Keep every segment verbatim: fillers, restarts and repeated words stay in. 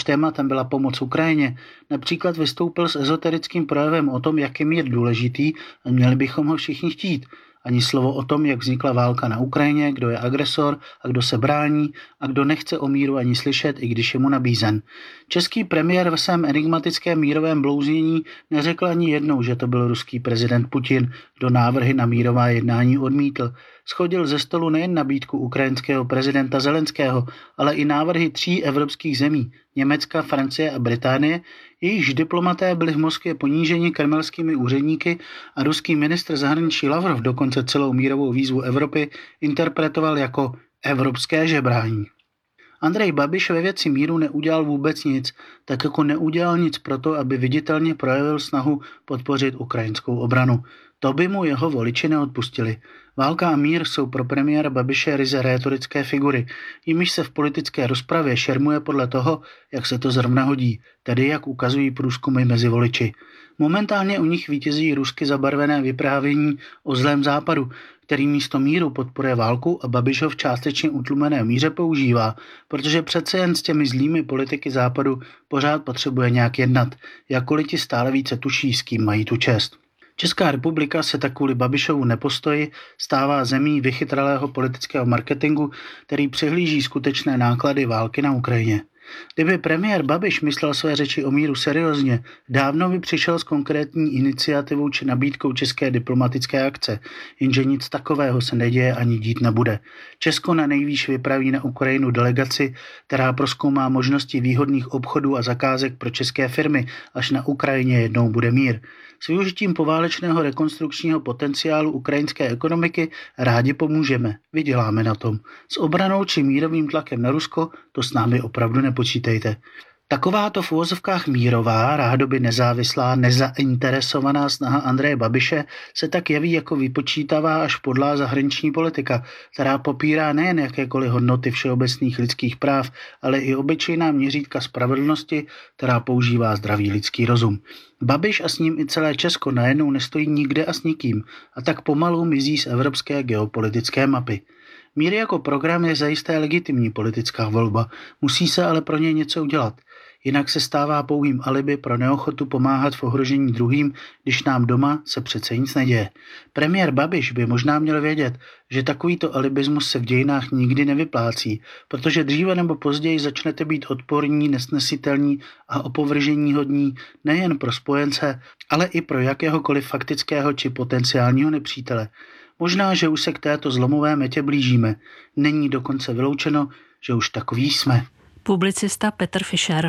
jehož tématem byla pomoc Ukrajině, například vystoupil s ezoterickým projevem o tom, jak je mír důležitý a měli bychom ho všichni chtít. Ani slovo o tom, jak vznikla válka na Ukrajině, kdo je agresor a kdo se brání a kdo nechce o míru ani slyšet, i když je mu nabízen. Český premiér ve svém enigmatickém mírovém blouznění neřekl ani jednou, že to byl ruský prezident Putin, kdo návrhy na mírová jednání odmítl. Shodil ze stolu nejen nabídku ukrajinského prezidenta Zelenského, ale i návrhy tří evropských zemí, Německa, Francie a Británie, jejichž diplomaté byli v Moskvě poníženi kremelskými úředníky a ruský ministr zahraničí Lavrov dokonce celou mírovou výzvu Evropy interpretoval jako evropské žebrání. Andrej Babiš ve věci míru neudělal vůbec nic, tak jako neudělal nic proto, aby viditelně projevil snahu podpořit ukrajinskou obranu. To by mu jeho voliči neodpustili. Válka a mír jsou pro premiéra Babiše ryze rétorické figury, jimiž se v politické rozpravě šermuje podle toho, jak se to zrovna hodí, tedy jak ukazují průzkumy mezi voliči. Momentálně u nich vítězí rusky zabarvené vyprávění o zlém západu, který místo míru podporuje válku a Babiš ho v částečně utlumené míře používá, protože přece jen s těmi zlými politiky západu pořád potřebuje nějak jednat, jakkoliv ti stále více tuší, s kým mají tu čest. Česká republika se tak kvůli Babišovu nepostoji stává zemí vychytralého politického marketingu, který přihlíží skutečné náklady války na Ukrajině. Kdyby premiér Babiš myslel své řeči o míru seriózně, dávno by přišel s konkrétní iniciativou či nabídkou české diplomatické akce, jenže nic takového se neděje ani dít nebude. Česko na nejvýš vypraví na Ukrajinu delegaci, která prozkoumá možnosti výhodných obchodů a zakázek pro české firmy, až na Ukrajině jednou bude mír. S využitím poválečného rekonstrukčního potenciálu ukrajinské ekonomiky rádi pomůžeme, vyděláme na tom. S obranou či mírovým tlakem na Rusko to s námi opravdu nepočítejte. Takováto v uvozovkách mírová, rádoby nezávislá, nezainteresovaná snaha Andreje Babiše se tak jeví jako vypočítavá až podlá zahraniční politika, která popírá nejen jakékoliv hodnoty všeobecných lidských práv, ale i obyčejná měřítka spravedlnosti, která používá zdravý lidský rozum. Babiš a s ním i celé Česko najednou nestojí nikde a s nikým a tak pomalu mizí z evropské geopolitické mapy. Mír jako program je zajisté legitimní politická volba, musí se ale pro ně něco udělat. Jinak se stává pouhým alibi pro neochotu pomáhat v ohrožení druhým, když nám doma se přece nic neděje. Premiér Babiš by možná měl vědět, že takovýto alibismus se v dějinách nikdy nevyplácí, protože dříve nebo později začnete být odporní, nesnesitelní a opovrženíhodní nejen pro spojence, ale i pro jakéhokoliv faktického či potenciálního nepřítele. Možná, že už se k této zlomové metě blížíme. Není dokonce vyloučeno, že už takový jsme. Publicista Petr Fischer.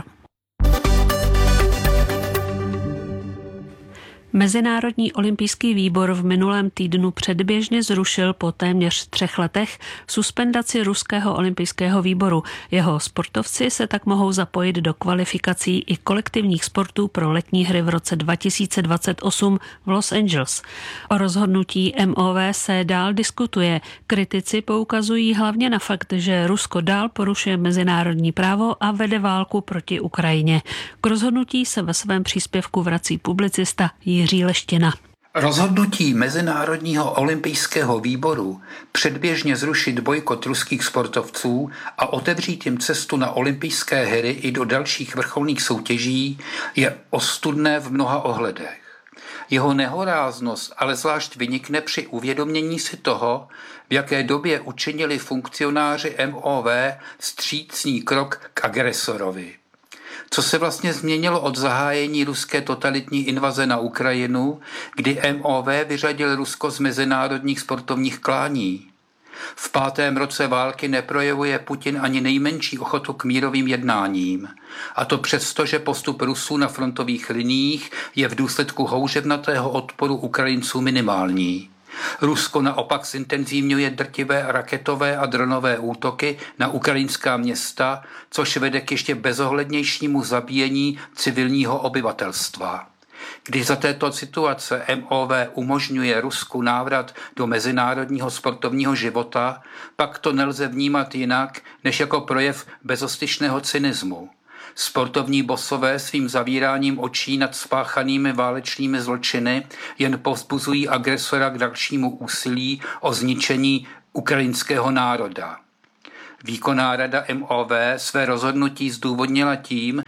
Mezinárodní olympijský výbor v minulém týdnu předběžně zrušil po téměř třech letech suspendaci ruského olympijského výboru. Jeho sportovci se tak mohou zapojit do kvalifikací i kolektivních sportů pro letní hry v roce dva tisíce dvacet osm v Los Angeles. O rozhodnutí M O V se dál diskutuje. Kritici poukazují hlavně na fakt, že Rusko dál porušuje mezinárodní právo a vede válku proti Ukrajině. K rozhodnutí se ve svém příspěvku vrací publicista Jiří Leština. Rozhodnutí Mezinárodního olympijského výboru předběžně zrušit bojkot ruských sportovců a otevřít jim cestu na olympijské hry i do dalších vrcholných soutěží je ostudné v mnoha ohledech. Jeho nehoráznost ale zvlášť vynikne při uvědomění si toho, v jaké době učinili funkcionáři M O V vstřícný krok k agresorovi. Co se vlastně změnilo od zahájení ruské totalitní invaze na Ukrajinu, kdy M O V vyřadil Rusko z mezinárodních sportovních klání? V pátém roce války neprojevuje Putin ani nejmenší ochotu k mírovým jednáním. A to přesto, že postup Rusů na frontových liniích je v důsledku houževnatého odporu Ukrajinců minimální. Rusko naopak zintenzívňuje drtivé raketové a dronové útoky na ukrajinská města, což vede k ještě bezohlednějšímu zabíjení civilního obyvatelstva. Když za této situace M O V umožňuje Rusku návrat do mezinárodního sportovního života, pak to nelze vnímat jinak než jako projev bezostyšného cynismu. Sportovní bosové svým zavíráním očí nad spáchanými válečnými zločiny jen povzbuzují agresora k dalšímu úsilí o zničení ukrajinského národa. Výkonná rada M O V své rozhodnutí zdůvodnila tím,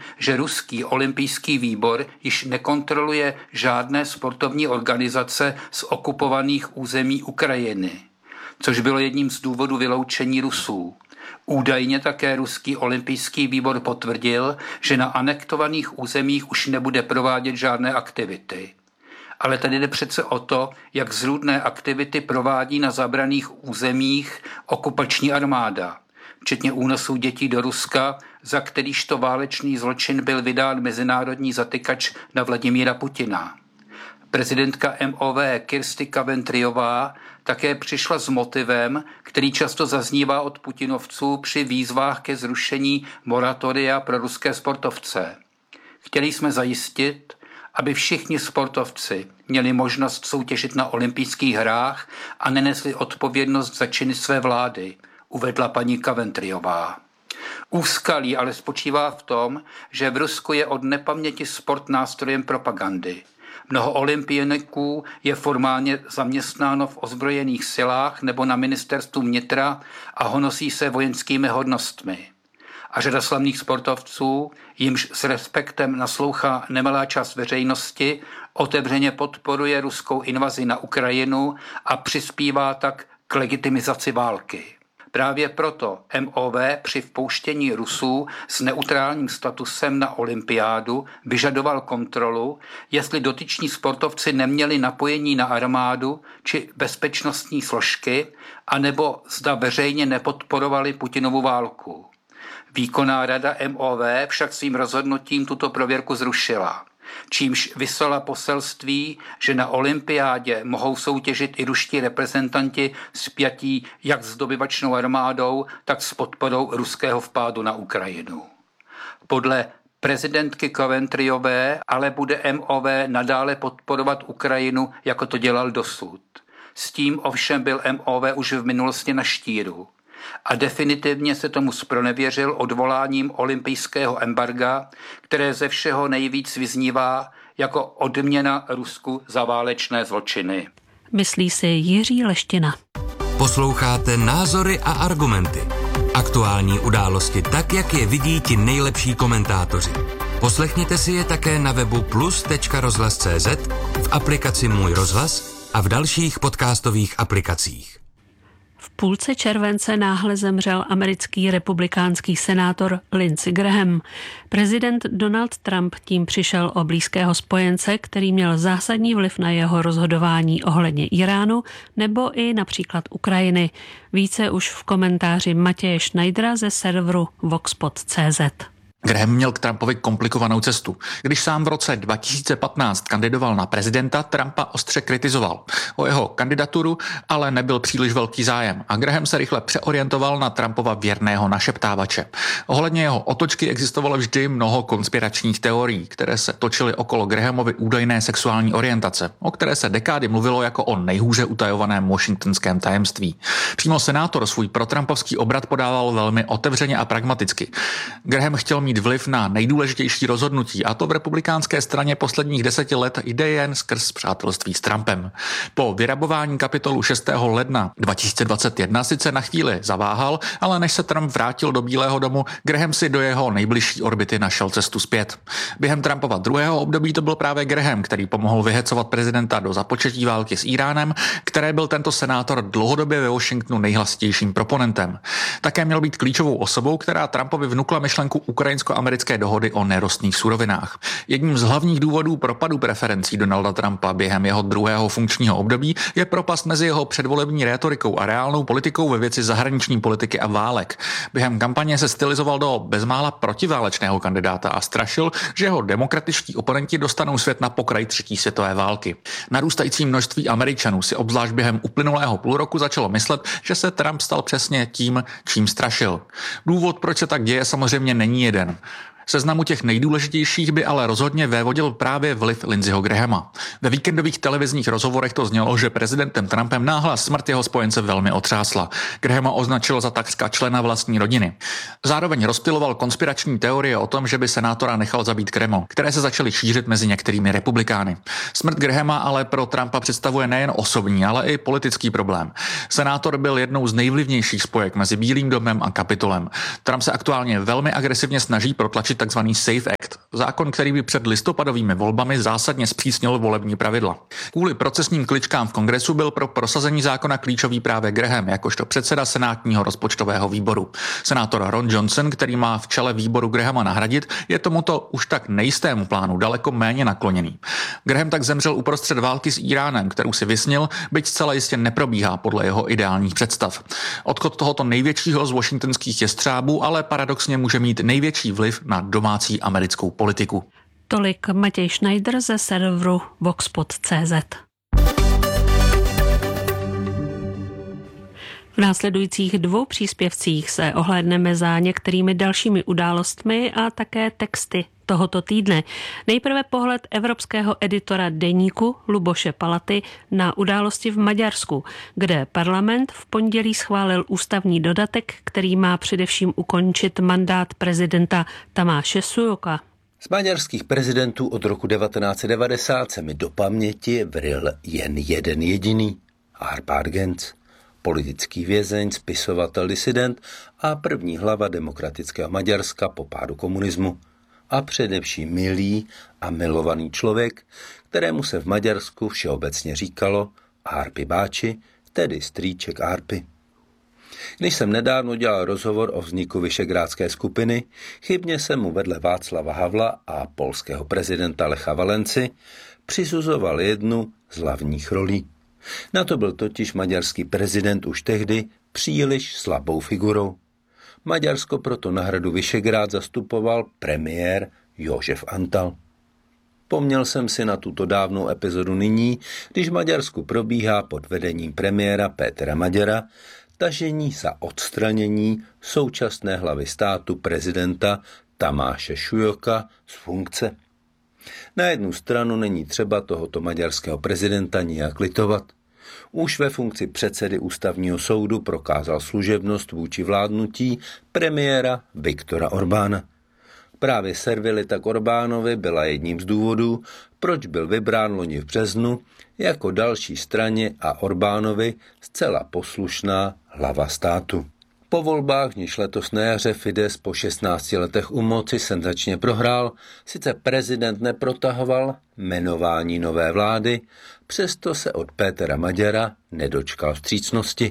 že ruský olympijský výbor již nekontroluje žádné sportovní organizace z okupovaných území Ukrajiny, což bylo jedním z důvodů vyloučení Rusů. Údajně také ruský olympijský výbor potvrdil, že na anektovaných územích už nebude provádět žádné aktivity. Ale tady jde přece o to, jak zrůdné aktivity provádí na zabraných územích okupační armáda, včetně únosů dětí do Ruska, za kterýž to válečný zločin byl vydán mezinárodní zatykač na Vladimíra Putina. Prezidentka M O V Kirsty Coventryová také přišla s motivem, který často zaznívá od putinovců při výzvách ke zrušení moratoria pro ruské sportovce. Chtěli jsme zajistit, aby všichni sportovci měli možnost soutěžit na olympijských hrách a nenesli odpovědnost za činy své vlády, uvedla paní Coventryová. Úskalí ale spočívá v tom, že v Rusku je od nepaměti sport nástrojem propagandy. Mnoho olympioniků je formálně zaměstnáno v ozbrojených silách nebo na ministerstvu vnitra a honosí se vojenskými hodnostmi. A řada slavných sportovců, jimž s respektem naslouchá nemalá část veřejnosti, otevřeně podporuje ruskou invazi na Ukrajinu a přispívá tak k legitimizaci války. Právě proto M O V při vpouštění Rusů s neutrálním statusem na olympiádu vyžadoval kontrolu, jestli dotyční sportovci neměli napojení na armádu či bezpečnostní složky, anebo zda veřejně nepodporovali Putinovu válku. Výkonná rada M O V však svým rozhodnutím tuto prověrku zrušila, čímž vyslala poselství, že na olympiádě mohou soutěžit i ruští reprezentanti spjatí jak s dobyvačnou armádou, tak s podporou ruského vpádu na Ukrajinu. Podle prezidentky Coventryové ale bude M O V nadále podporovat Ukrajinu, jako to dělal dosud. S tím ovšem byl M O V už v minulosti na štíru. A definitivně se tomu zpronevěřil odvoláním olympijského embarga, které ze všeho nejvíc vyznívá jako odměna Rusku za válečné zločiny. Myslí si Jiří Leština. Posloucháte Názory a argumenty. Aktuální události tak, jak je vidí ti nejlepší komentátoři. Poslechněte si je také na webu plus tečka rozhlas tečka cé zet, v aplikaci Můj rozhlas a v dalších podcastových aplikacích. V půlce července náhle zemřel americký republikánský senátor Lindsey Graham. Prezident Donald Trump tím přišel o blízkého spojence, který měl zásadní vliv na jeho rozhodování ohledně Iránu nebo i například Ukrajiny. Více už v komentáři Matěje Schneidera ze serveru voxpot tečka cé zet. Graham měl k Trumpovi komplikovanou cestu. Když sám v roce dva tisíce patnáct kandidoval na prezidenta, Trumpa ostře kritizoval. O jeho kandidaturu ale nebyl příliš velký zájem a Graham se rychle přeorientoval na Trumpova věrného našeptávače. Ohledně jeho otočky existovalo vždy mnoho konspiračních teorií, které se točily okolo Grahamovy údajné sexuální orientace, o které se dekády mluvilo jako o nejhůře utajovaném washingtonském tajemství. Přímo senátor svůj protrampovský obrat podával velmi otevřeně a pragmaticky. Graham chtěl mít vliv na nejdůležitější rozhodnutí a to v republikánské straně posledních deseti let jde jen skrz přátelství s Trumpem. Po vyrabování Kapitolu šestého ledna dva tisíce dvacet jedna sice na chvíli zaváhal, ale než se Trump vrátil do Bílého domu, Graham si do jeho nejbližší orbity našel cestu zpět. Během Trumpova druhého období to byl právě Graham, který pomohl vyhecovat prezidenta do započetí války s Íránem, které byl tento senátor dlouhodobě ve Washingtonu nejhlasitějším proponentem. Také měl být klíčovou osobou, která Trumpovi vnukla myšlenku ukrajinsko-americké dohody o nerostných surovinách. Jedním z hlavních důvodů propadu preferencí Donalda Trumpa během jeho druhého funkčního období je propast mezi jeho předvolební rétorikou a reálnou politikou ve věci zahraniční politiky a válek. Během kampaně se stylizoval do bezmála protiválečného kandidáta a strašil, že jeho demokratičtí oponenti dostanou svět na pokraj třetí světové války. Narůstající množství Američanů si obzvlášť během uplynulého půl roku začalo myslet, že se Trump stal přesně tím, čím strašil. Důvod, proč se tak děje, samozřejmě není jeden. Seznamu těch nejdůležitějších by ale rozhodně vévodil právě vliv Lindseyho Grahama. Ve víkendových televizních rozhovorech to znělo, že prezidentem Trumpem náhla smrt jeho spojence velmi otřásla. Grahama označil za takřka člena vlastní rodiny. Zároveň rozptyloval konspirační teorie o tom, že by senátora nechal zabít Kreml, které se začaly šířit mezi některými republikány. Smrt Grahama ale pro Trumpa představuje nejen osobní, ale i politický problém. Senátor byl jednou z nejvlivnějších spojek mezi Bílým domem a Kapitolem. Trump se aktuálně velmi agresivně snaží protlačit předložit tzv. Safe Act, zákon, který by před listopadovými volbami zásadně zpřísnil volební pravidla. Kvůli procesním kličkám v kongresu byl pro prosazení zákona klíčový právě Graham, jakožto předseda senátního rozpočtového výboru. Senátor Ron Johnson, který má v čele výboru Grahama nahradit, je tomuto už tak nejistému plánu daleko méně nakloněný. Graham tak zemřel uprostřed války s Íránem, kterou si vysnil, byť zcela jistě neprobíhá podle jeho ideálních představ. Odchod tohoto největšího z washingtonských jestřábů ale paradoxně může mít největší vliv na domácí americkou politiku. Tolik Matěj Schneider ze serveru voxpod tečka cé zet. V následujících dvou příspěvcích se ohlédneme za některými dalšími událostmi a také texty tohoto týdne. Nejprve pohled evropského editora deníku Luboše Palaty na události v Maďarsku, kde parlament v pondělí schválil ústavní dodatek, který má především ukončit mandát prezidenta Tamáše Sujoka. Z maďarských prezidentů od roku devatenáct set devadesát se mi do paměti vril jen jeden jediný, Árpád Genc, politický vězeň, spisovatel, disident a první hlava demokratického Maďarska po pádu komunismu. A především milý a milovaný člověk, kterému se v Maďarsku všeobecně říkalo Árpi báči, tedy strýček Árpi. Když jsem nedávno dělal rozhovor o vzniku Visegrádské skupiny, chybně jsem mu vedle Václava Havla a polského prezidenta Lecha Valenci přisuzoval jednu z hlavních rolí. Na to byl totiž maďarský prezident už tehdy příliš slabou figurou. Maďarsko proto na hradu Visegrád zastupoval premiér Jožef Antal. Pomněl jsem si na tuto dávnou epizodu nyní, když v Maďarsku probíhá pod vedením premiéra Pétera Magyara tažení za odstranění současné hlavy státu prezidenta Tamáše Sujoka z funkce. Na jednu stranu není třeba tohoto maďarského prezidenta nijak litovat. Už ve funkci předsedy ústavního soudu prokázal služebnost vůči vládnutí premiéra Viktora Orbána. Právě servilita k Orbánovi byla jedním z důvodů, proč byl vybrán loni v březnu jako další straně a Orbánovi zcela poslušná hlava státu. Po volbách, v níž letos na jaře Fidesz po šestnácti letech u moci senzačně prohrál, sice prezident neprotahoval jmenování nové vlády, přesto se od Pétera Magyara nedočkal vstřícnosti.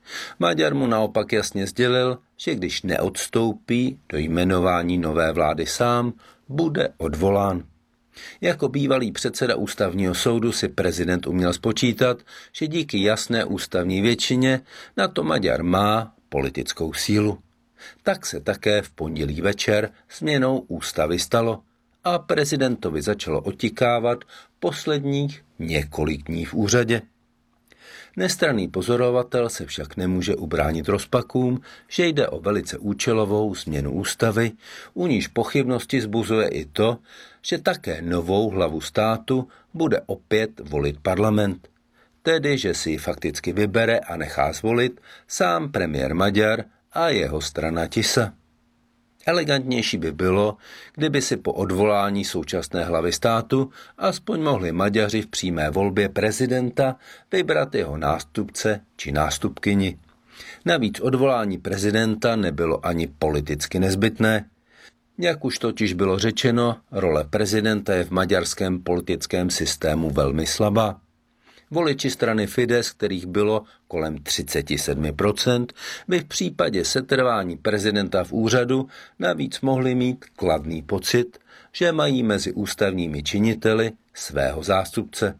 Maďar mu naopak jasně sdělil, že když neodstoupí do jmenování nové vlády sám, bude odvolán. Jako bývalý předseda ústavního soudu si prezident uměl spočítat, že díky jasné ústavní většině na to Maďar má politickou sílu. Tak se také v pondělí večer změnou ústavy stalo a prezidentovi začalo otikávat posledních několik dní v úřadě. Nestranný pozorovatel se však nemůže ubránit rozpakům, že jde o velice účelovou změnu ústavy, u níž pochybnosti zbuzuje i to, že také novou hlavu státu bude opět volit parlament. Tedy, že si ji fakticky vybere a nechá zvolit sám premiér Magyar a jeho strana Tisa. Elegantnější by bylo, kdyby si po odvolání současné hlavy státu aspoň mohli Maďaři v přímé volbě prezidenta vybrat jeho nástupce či nástupkyni. Navíc odvolání prezidenta nebylo ani politicky nezbytné. Jak už totiž bylo řečeno, role prezidenta je v maďarském politickém systému velmi slabá. Voliči strany Fidesz, kterých bylo kolem třicet sedm procent, by v případě setrvání prezidenta v úřadu navíc mohli mít kladný pocit, že mají mezi ústavními činiteli svého zástupce.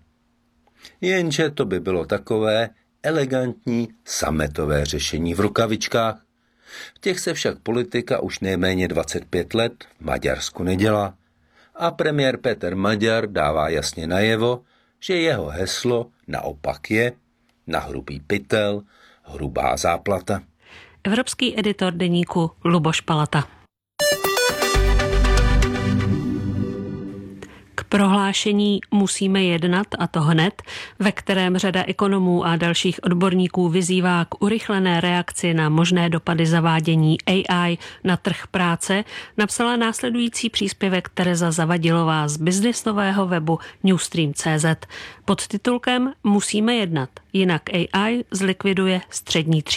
Jenže to by bylo takové elegantní sametové řešení v rukavičkách. V těch se však politika už nejméně dvacet pět let v Maďarsku nedělá. A premiér Péter Magyar dává jasně najevo, že jeho heslo naopak je na hrubý pytel, hrubá záplata. Evropský editor deníku Luboš Palata. K prohlášení musíme jednat, a to hned, ve kterém řada ekonomů a dalších odborníků vyzývá k urychlené reakci na možné dopady zavádění A I na trh práce, napsala následující příspěvek Tereza Zavadilová z byznysového webu Newstream tečka cé zet pod titulkem Musíme jednat, jinak A I zlikviduje střední třídu.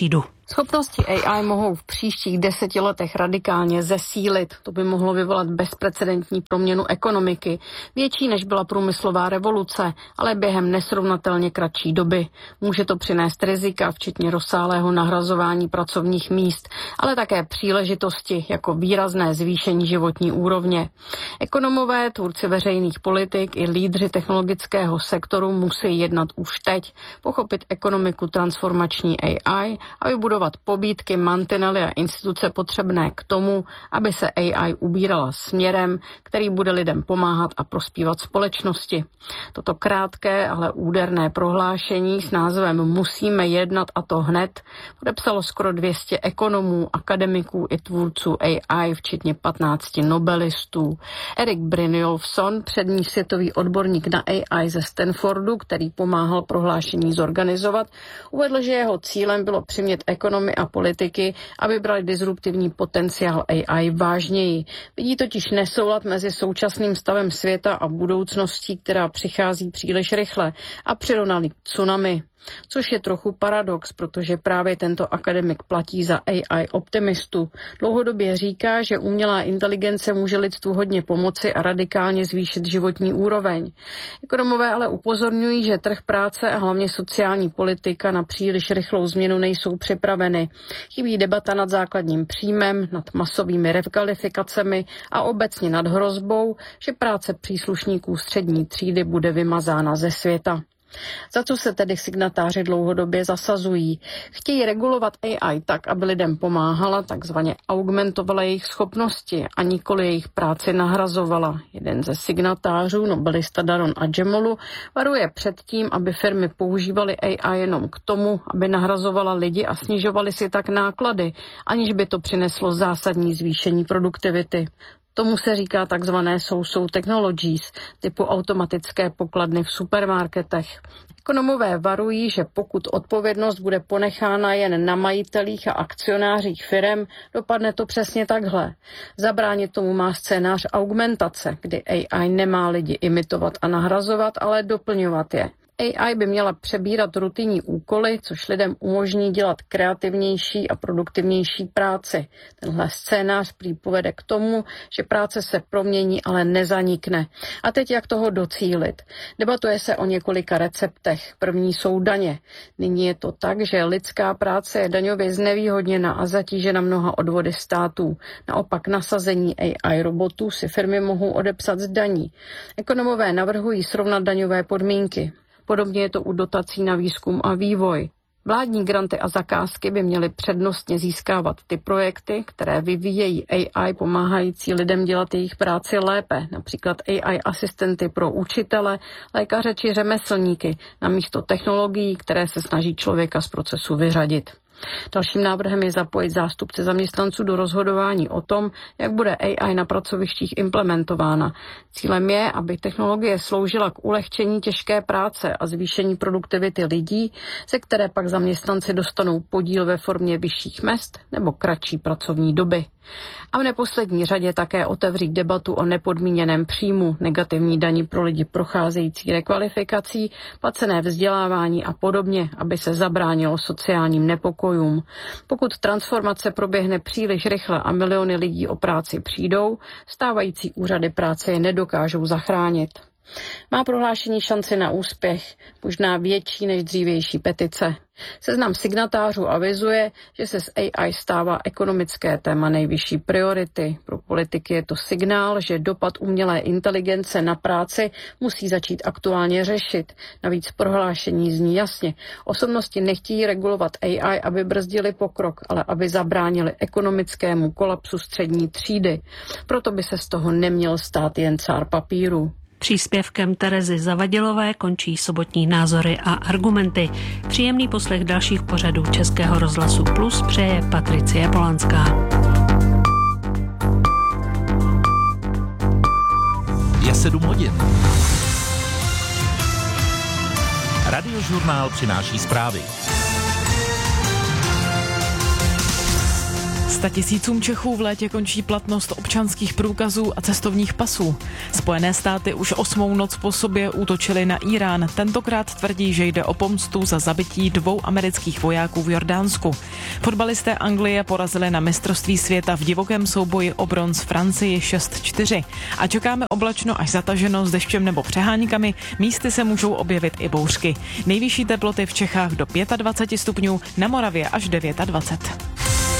Schopnosti A I mohou v příštích deseti letech radikálně zesílit. To by mohlo vyvolat bezprecedentní proměnu ekonomiky, větší než byla průmyslová revoluce, ale během nesrovnatelně kratší doby. Může to přinést rizika, včetně rozsáhlého nahrazování pracovních míst, ale také příležitosti jako výrazné zvýšení životní úrovně. Ekonomové, tvůrci veřejných politik i lídři technologického sektoru musí jednat už teď, pochopit ekonomiku transformační A I a vybudovat pobídky, mantinely a instituce potřebné k tomu, aby se A I ubírala směrem, který bude lidem pomáhat a prospívat společnosti. Toto krátké, ale úderné prohlášení s názvem Musíme jednat a to hned podepsalo skoro dvě stě ekonomů, akademiků i tvůrců A I, včetně patnácti nobelistů. Erik Brynjolfsson, přední světový odborník na A I ze Stanfordu, který pomáhal prohlášení zorganizovat, uvedl, že jeho cílem bylo přimět ekonomy a politiky, aby brali disruptivní potenciál A I vážněji. Vidí totiž nesoulad mezi současným stavem světa a budoucností, která přichází příliš rychle, a přirovnali k tsunami. Což je trochu paradox, protože právě tento akademik platí za A I optimistu. Dlouhodobě říká, že umělá inteligence může lidstvu hodně pomoci a radikálně zvýšit životní úroveň. Ekonomové ale upozorňují, že trh práce a hlavně sociální politika na příliš rychlou změnu nejsou připraveny. Chybí debata nad základním příjmem, nad masovými rekvalifikacemi a obecně nad hrozbou, že práce příslušníků střední třídy bude vymazána ze světa. Za co se tedy signatáři dlouhodobě zasazují? Chtějí regulovat A I tak, aby lidem pomáhala, takzvaně augmentovala jejich schopnosti a nikoli jejich práci nahrazovala. Jeden ze signatářů, nobelista Daron Acemoglu, varuje před tím, aby firmy používaly A I jenom k tomu, aby nahrazovala lidi a snižovaly si tak náklady, aniž by to přineslo zásadní zvýšení produktivity. Tomu se říká takzvané so-so technologies, typu automatické pokladny v supermarketech. Ekonomové varují, že pokud odpovědnost bude ponechána jen na majitelích a akcionářích firem, dopadne to přesně takhle. Zabránit tomu má scénář augmentace, kdy A I nemá lidi imitovat a nahrazovat, ale doplňovat je. A I by měla přebírat rutinní úkoly, což lidem umožní dělat kreativnější a produktivnější práci. Tenhle scénář prý povede k tomu, že práce se promění, ale nezanikne. A teď jak toho docílit? Debatuje se o několika receptech. První jsou daně. Nyní je to tak, že lidská práce je daňově znevýhodněna a zatížena mnoha odvody států. Naopak nasazení A I robotů si firmy mohou odepsat z daní. Ekonomové navrhují srovnat daňové podmínky. Podobně je to u dotací na výzkum a vývoj. Vládní granty a zakázky by měly přednostně získávat ty projekty, které vyvíjejí A I pomáhající lidem dělat jejich práci lépe, například A I asistenty pro učitele, lékaře či řemeslníky, namísto technologií, které se snaží člověka z procesu vyřadit. Dalším návrhem je zapojit zástupce zaměstnanců do rozhodování o tom, jak bude A I na pracovištích implementována. Cílem je, aby technologie sloužila k ulehčení těžké práce a zvýšení produktivity lidí, ze které pak zaměstnanci dostanou podíl ve formě vyšších mezd nebo kratší pracovní doby. A v neposlední řadě také otevřít debatu o nepodmíněném příjmu, negativní dani pro lidi procházející rekvalifikací, placené vzdělávání a podobně, aby se zabránilo sociálním nepokojům. Pokud transformace proběhne příliš rychle a miliony lidí o práci přijdou, stávající úřady práce je nedokážou zachránit. Má prohlášení šanci na úspěch, možná větší než dřívější petice. Seznam signatářů avizuje, že se z A I stává ekonomické téma nejvyšší priority. Pro politiky je to signál, že dopad umělé inteligence na práci musí začít aktuálně řešit. Navíc prohlášení zní jasně. Osobnosti nechtějí regulovat A I, aby brzdili pokrok, ale aby zabránili ekonomickému kolapsu střední třídy. Proto by se z toho neměl stát jen cár papíru. Příspěvkem Terezy Zavadilové končí sobotní názory a argumenty. Příjemný poslech dalších pořadů Českého rozhlasu Plus přeje Patricie Polanská. Je sedm hodin. Radiožurnál přináší zprávy. Statisícům Čechů v létě končí platnost občanských průkazů a cestovních pasů. Spojené státy už osmou noc po sobě útočily na Írán. Tentokrát tvrdí, že jde o pomstu za zabití dvou amerických vojáků v Jordánsku. Fotbalisté Anglie porazili na mistrovství světa v divokém souboji o bronz Francii šest čtyři. A čekáme oblačno až zataženo s deštěm nebo přeháníkami. Místy se můžou objevit i bouřky. Nejvyšší teploty v Čechách do dvacet pět stupňů, na Moravě až dvacet devět.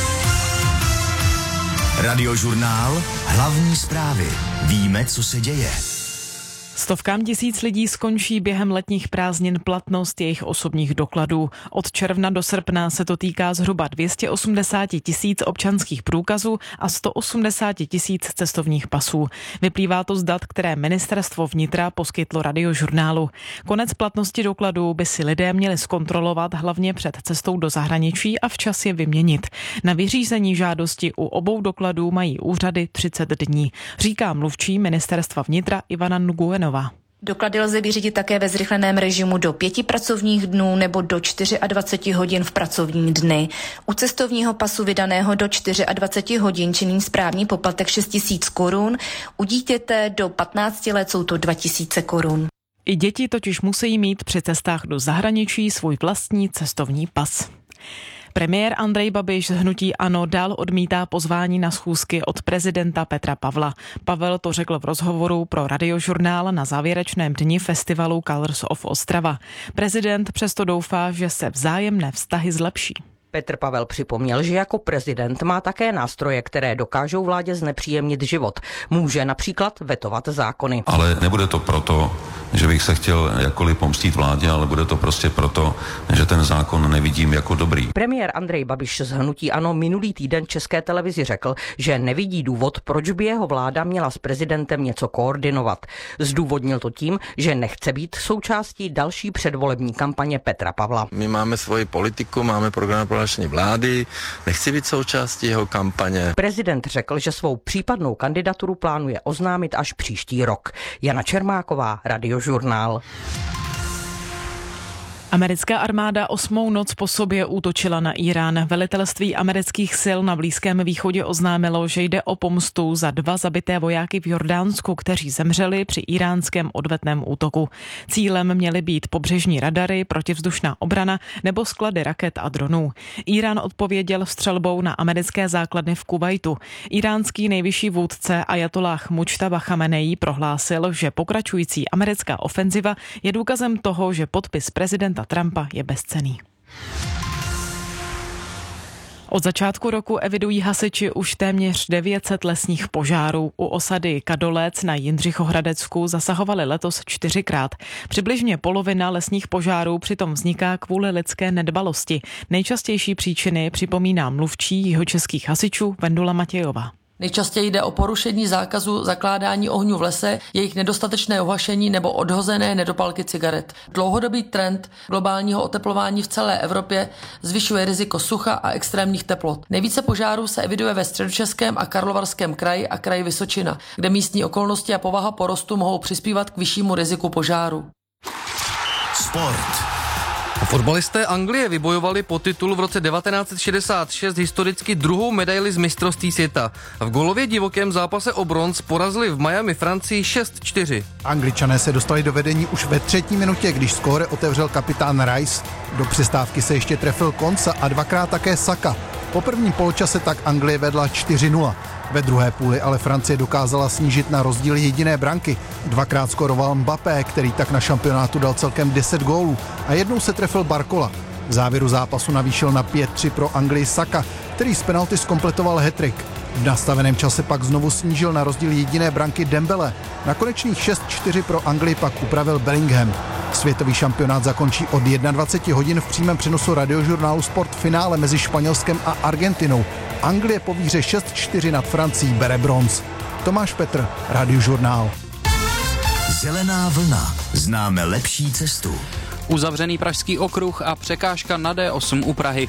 Radiožurnál, hlavní zprávy. Víme, co se děje. Stovkám tisíc lidí skončí během letních prázdnin platnost jejich osobních dokladů. Od června do srpna se to týká zhruba dvě stě osmdesát tisíc občanských průkazů a sto osmdesát tisíc cestovních pasů. Vyplývá to z dat, které ministerstvo vnitra poskytlo Radiožurnálu. Konec platnosti dokladů by si lidé měli zkontrolovat hlavně před cestou do zahraničí a včas je vyměnit. Na vyřízení žádosti u obou dokladů mají úřady třicet dní, říká mluvčí ministerstva vnitra Ivana Nguyenová. Doklady lze vyřídit také ve zrychleném režimu do pěti pracovních dnů nebo do dvaceti čtyř hodin v pracovní dny. U cestovního pasu vydaného do dvaceti čtyř hodin činí správní poplatek šest tisíc korun, u dítěte do patnácti let jsou to dva tisíce korun. I děti totiž musí mít při cestách do zahraničí svůj vlastní cestovní pas. Premiér Andrej Babiš z hnutí ANO dál odmítá pozvání na schůzky od prezidenta Petra Pavla. Pavel to řekl v rozhovoru pro Radiožurnál na závěrečném dni festivalu Colors of Ostrava. Prezident přesto doufá, že se vzájemné vztahy zlepší. Petr Pavel připomněl, že jako prezident má také nástroje, které dokážou vládě znepříjemnit život. Může například vetovat zákony. Ale nebude to proto, že bych se chtěl jakkoliv pomstít vládě, ale bude to prostě proto, že ten zákon nevidím jako dobrý. Premiér Andrej Babiš z hnutí ANO minulý týden České televizi řekl, že nevidí důvod, proč by jeho vláda měla s prezidentem něco koordinovat. Zdůvodnil to tím, že nechce být součástí další předvolební kampaně Petra Pavla. My máme svoji politiku, máme program prohlášení vlády, nechci být součástí jeho kampaně. Prezident řekl, že svou případnou kandidaturu plánuje oznámit až příští rok. Jana Čermáková, Radiožurnál. Americká armáda osmou noc po sobě útočila na Írán. Velitelství amerických sil na Blízkém východě oznámilo, že jde o pomstu za dva zabité vojáky v Jordánsku, kteří zemřeli při íránském odvetném útoku. Cílem měly být pobřežní radary, protivzdušná obrana nebo sklady raket a dronů. Írán odpověděl střelbou na americké základny v Kuvajtu. Iránský nejvyšší vůdce Ajatolláh Mučtaba Chameneí prohlásil, že pokračující americká ofenziva je důkazem toho, že podpis prezidenta Trumpa je bezcenný. Od začátku roku evidují hasiči už téměř devět set lesních požárů. U osady Kadolec na Jindřichohradecku zasahovali letos čtyřikrát. Přibližně polovina lesních požárů přitom vzniká kvůli lidské nedbalosti. Nejčastější příčiny připomíná mluvčí jihočeských hasičů Vendula Matějová. Nejčastěji jde o porušení zákazu zakládání ohňů v lese, jejich nedostatečné uhašení nebo odhozené nedopalky cigaret. Dlouhodobý trend globálního oteplování v celé Evropě zvyšuje riziko sucha a extrémních teplot. Nejvíce požárů se eviduje ve Středočeském a Karlovarském kraji a kraji Vysočina, kde místní okolnosti a povaha porostu mohou přispívat k vyššímu riziku požáru. Sport. Fotbalisté Anglie vybojovali po titulu v roce devatenáct set šedesát šest historicky druhou medaili z mistrovství světa. V gólově divokém zápase o bronz porazili v Miami Francii šest čtyři. Angličané se dostali do vedení už ve třetí minutě, když skóre otevřel kapitán Rice. Do přestávky se ještě trefil Konsa a dvakrát také Saka. Po prvním poločase tak Anglie vedla čtyři nula. Ve druhé půli ale Francie dokázala snížit na rozdíl jediné branky. Dvakrát skoroval Mbappé, který tak na šampionátu dal celkem deset gólů a jednou se trefil Barcola. V závěru zápasu navýšil na pět tři pro Anglii Saka, který z penalty zkompletoval hat-trick. V nastaveném čase pak znovu snížil na rozdíl jediné branky Dembele. Na konečných šest čtyři pro Anglii pak upravil Bellingham. Světový šampionát zakončí od dvacet jedna hodin v přímém přenosu Radiožurnálu Sport finále mezi Španělskem a Argentinou. Anglie po výhře šest čtyři nad Francií bere bronz. Tomáš Petr, Radiožurnál. Zelená vlna. Známe lepší cestu. Uzavřený Pražský okruh a překážka na D osm u Prahy.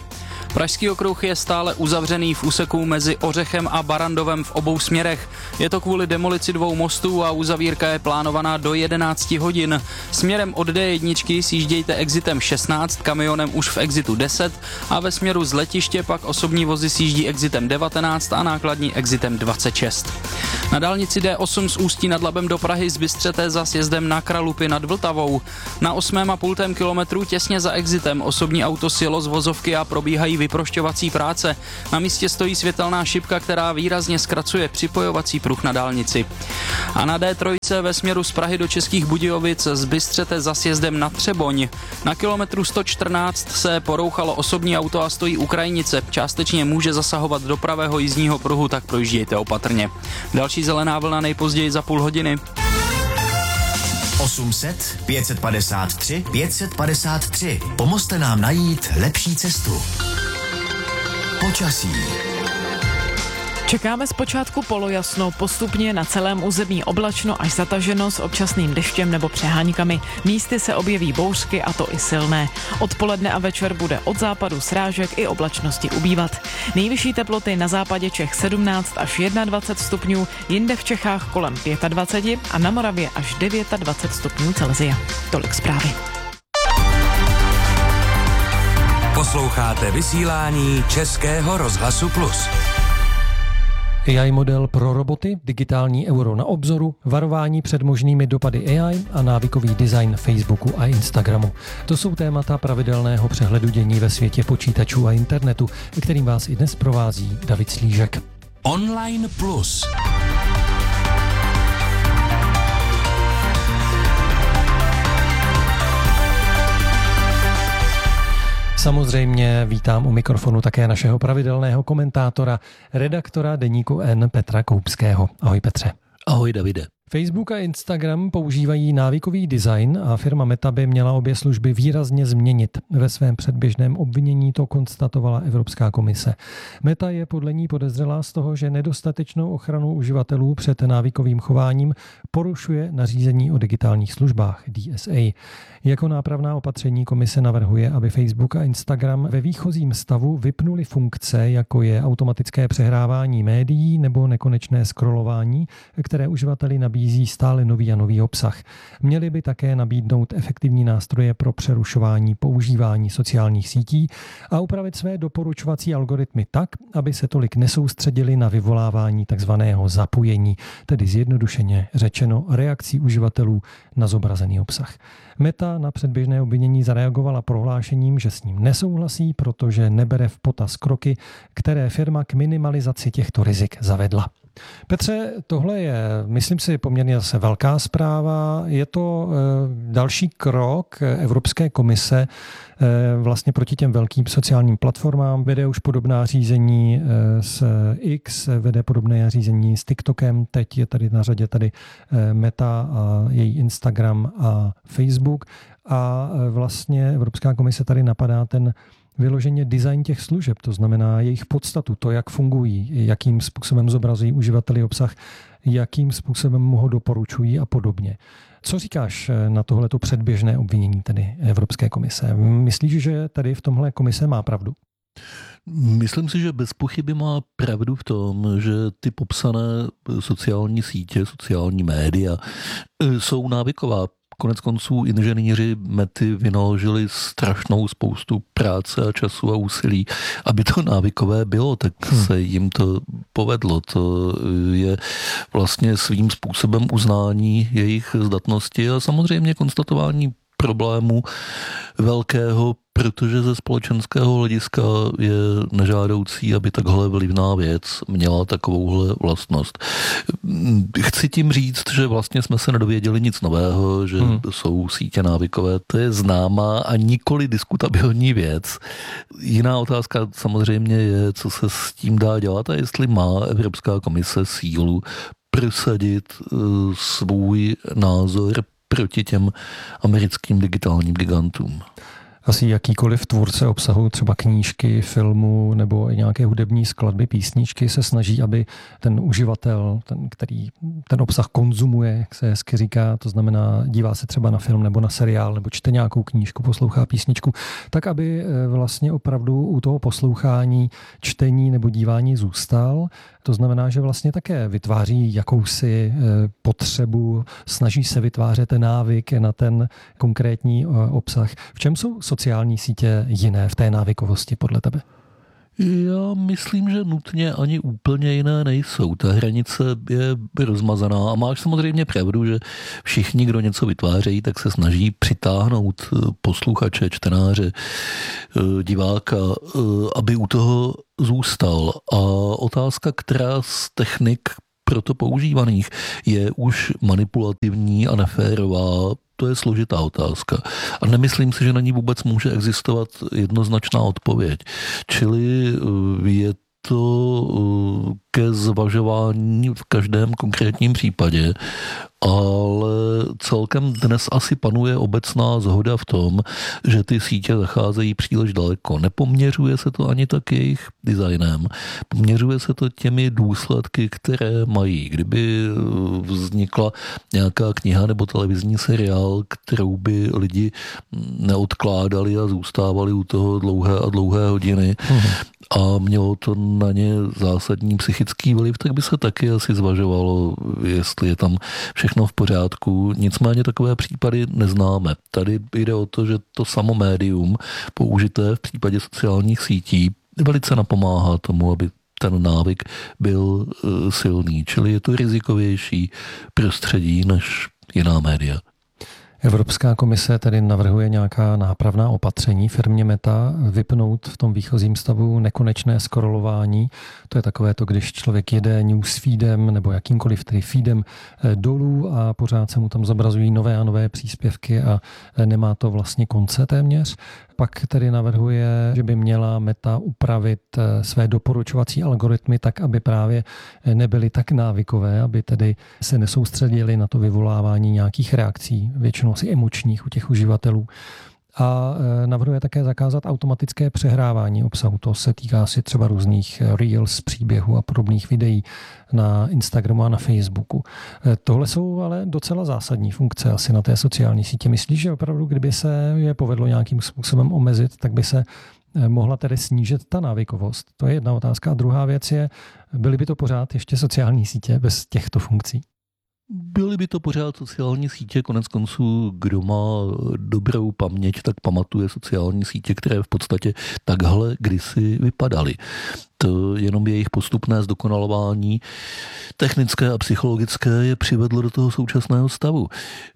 Pražský okruh je stále uzavřený v úseku mezi Ořechem a Barandovem v obou směrech. Je to kvůli demolici dvou mostů a uzavírka je plánovaná do jedenáct hodin. Směrem od D jedna sjíždějte exitem šestnáct, kamionem už v exitu deset a ve směru z letiště pak osobní vozy sjíždí exitem devatenáct a nákladní exitem dvacet šest. Na dálnici D osm z Ústí nad Labem do Prahy zbystřete za sjezdem na Kralupy nad Vltavou. Na osmém a půltém kilometru těsně za exitem osobní auto sjelo z vozovky a probíhají vyprošťovací práce. Na místě stojí světelná šipka, která výrazně zkracuje připojovací pruh na dálnici. A na D tři ve směru z Prahy do Českých Budějovic zbystřete za sjezdem na Třeboň. Na kilometru sto čtrnáct se porouchalo osobní auto a stojí u krajnice. Částečně může zasahovat do pravého jízdního pruhu, tak projíždějte opatrně. Další zelená vlna nejpozději za půl hodiny. osm set, pět set padesát tři, pět set padesát tři. Pomozte nám najít lepší cestu. Počasí. Čekáme zpočátku polojasno, postupně na celém území oblačno až zataženo s občasným deštěm nebo přeháňkami. Místy se objeví bouřky a to i silné. Odpoledne a večer bude od západu srážek i oblačnosti ubývat. Nejvyšší teploty na západě Čech sedmnáct až dvacet jedna stupňů, jinde v Čechách kolem dvacet pět a na Moravě až dvacet devět stupňů Celsia. Tolik zprávy. Posloucháte vysílání Českého rozhlasu Plus. A I model pro roboty, digitální euro na obzoru, varování před možnými dopady A I a návykový design Facebooku a Instagramu. To jsou témata pravidelného přehledu dění ve světě počítačů a internetu, kterým vás i dnes provází David Slížek. Online Plus. Samozřejmě vítám u mikrofonu také našeho pravidelného komentátora, redaktora deníku N Petra Koupského. Ahoj Petře. Ahoj Davide. Facebook a Instagram používají návykový design a firma Meta by měla obě služby výrazně změnit. Ve svém předběžném obvinění to konstatovala Evropská komise. Meta je podle ní podezřelá z toho, že nedostatečnou ochranu uživatelů před návykovým chováním porušuje nařízení o digitálních službách D S A. Jako nápravná opatření komise navrhuje, aby Facebook a Instagram ve výchozím stavu vypnuli funkce, jako je automatické přehrávání médií nebo nekonečné scrollování, které uživateli nabízí stále nový a nový obsah. Měli by také nabídnout efektivní nástroje pro přerušování používání sociálních sítí a upravit své doporučovací algoritmy tak, aby se tolik nesoustředili na vyvolávání takzvaného zapojení, tedy zjednodušeně řečeno reakcí uživatelů na zobrazený obsah. Meta na předběžné obvinění zareagovala prohlášením, že s ním nesouhlasí, protože nebere v potaz kroky, které firma k minimalizaci těchto rizik zavedla. Petře, tohle je, myslím si, poměrně zase velká zpráva. Je to e, další krok Evropské komise e, vlastně proti těm velkým sociálním platformám. Vede už podobná řízení e, s X, vede podobné řízení s TikTokem. Teď je tady na řadě tady e, Meta a její Instagram a Facebook. A e, vlastně Evropská komise tady napadá ten vyloženě design těch služeb, to znamená jejich podstatu, to, jak fungují, jakým způsobem zobrazují uživateli obsah, jakým způsobem mu ho doporučují a podobně. Co říkáš na tohleto předběžné obvinění tedy Evropské komise? Myslíš, že tady v tomhle komise má pravdu? Myslím si, že bez pochyby má pravdu v tom, že ty popsané sociální sítě, sociální média jsou návyková. Konec konců inženýři Mety vynaložili strašnou spoustu práce a času a úsilí, aby to návykové bylo, tak hmm. se jim to povedlo. To je vlastně svým způsobem uznání jejich zdatnosti a samozřejmě konstatování problému velkého, protože ze společenského hlediska je nežádoucí, aby takhle vlivná věc měla takovouhle vlastnost. Chci tím říct, že vlastně jsme se nedověděli nic nového, že hmm. jsou sítě návykové, to je známá a nikoli diskutabilní věc. Jiná otázka samozřejmě je, co se s tím dá dělat a jestli má Evropská komise sílu prosadit uh, svůj názor proti těm americkým digitálním gigantům. Asi jakýkoliv tvůrce obsahu, třeba knížky, filmu nebo nějaké hudební skladby, písničky, se snaží, aby ten uživatel, ten, který ten obsah konzumuje, jak se hezky říká, to znamená dívá se třeba na film nebo na seriál, nebo čte nějakou knížku, poslouchá písničku, tak aby vlastně opravdu u toho poslouchání, čtení nebo dívání zůstal. To znamená, že vlastně také vytváří jakousi potřebu, snaží se vytvářet návyk na ten konkrétní obsah. V čem jsou sociální sítě jiné v té návykovosti podle tebe? Já myslím, že nutně ani úplně jiné nejsou. Ta hranice je rozmazaná a máš samozřejmě pravdu, že všichni, kdo něco vytvářejí, tak se snaží přitáhnout posluchače, čtenáře, diváka, aby u toho zůstal. A otázka, která z technik proto používaných je už manipulativní a neférová, to je složitá otázka. A nemyslím si, že na ní vůbec může existovat jednoznačná odpověď. Čili je to ke zvažování v každém konkrétním případě, ale celkem dnes asi panuje obecná shoda v tom, že ty sítě zacházejí příliš daleko. Nepoměřuje se to ani tak jejich designem, poměřuje se to těmi důsledky, které mají. Kdyby vznikla nějaká kniha nebo televizní seriál, kterou by lidi neodkládali a zůstávali u toho dlouhé a dlouhé hodiny mhm. a mělo to na ně zásadní psychický vliv, tak by se taky asi zvažovalo, jestli je tam všechno v pořádku. Nicméně takové případy neznáme. Tady jde o to, že to samo médium použité v případě sociálních sítí velice napomáhá tomu, aby ten návyk byl silný. Čili je to rizikovější prostředí než jiná média. Evropská komise tedy navrhuje nějaká nápravná opatření firmě Meta, vypnout v tom výchozím stavu nekonečné scrollování. To je takové to, když člověk jede newsfeedem nebo jakýmkoliv tedy feedem dolů a pořád se mu tam zobrazují nové a nové příspěvky a nemá to vlastně konce téměř. Pak tedy navrhuje, že by měla Meta upravit své doporučovací algoritmy tak, aby právě nebyly tak návykové, aby tedy se nesoustředili na to vyvolávání nějakých reakcí, většinou asi emočních u těch uživatelů. A navrhuje také zakázat automatické přehrávání obsahu. To se týká asi třeba různých reels, příběhů a podobných videí na Instagramu a na Facebooku. Tohle jsou ale docela zásadní funkce asi na té sociální sítě. Myslíš, že opravdu, kdyby se je povedlo nějakým způsobem omezit, tak by se mohla tedy snížit ta návykovost? To je jedna otázka. A druhá věc je, byly by to pořád ještě sociální sítě bez těchto funkcí? Byly by to pořád sociální sítě, konec konců, kdo má dobrou paměť, tak pamatuje sociální sítě, které v podstatě takhle kdysi vypadaly. To jenom jejich postupné zdokonalování technické a psychologické je přivedlo do toho současného stavu.